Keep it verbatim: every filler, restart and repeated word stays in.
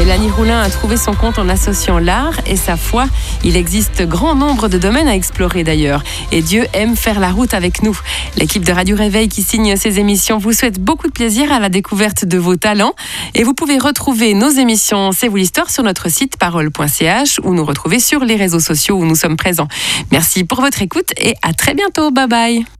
Mélanie Roulin a trouvé son compte en associant l'art et sa foi. Il existe grand nombre de domaines à explorer d'ailleurs. Et Dieu aime faire la route avec nous. L'équipe de Radio Réveil qui signe ces émissions vous souhaite beaucoup de plaisir à la découverte de vos talents. Et vous pouvez retrouver nos émissions C'est vous l'histoire sur notre site parole point c h ou nous retrouver sur les réseaux sociaux où nous sommes présents. Merci pour votre écoute et à très bientôt. Bye bye.